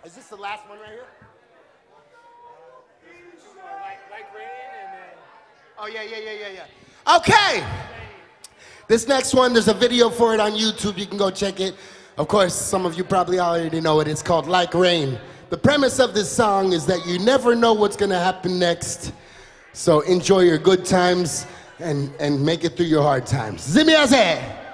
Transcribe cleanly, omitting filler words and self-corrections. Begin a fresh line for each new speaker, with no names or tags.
Is this the last one right here?
Like rain and then...
Oh, yeah. Okay. This next one, there's a video for it on YouTube. You can go check it. Of course, some of you probably already know it. It's called Like Rain. The premise of this song is that you never know what's going to happen next. So enjoy your good times and make it through your hard times. Zimiaze!